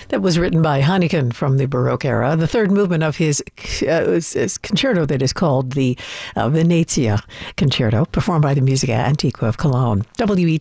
That was written by Heineken from the Baroque era. The third movement of his concerto that is called the Venezia Concerto, performed by the Musica Antiqua of Cologne.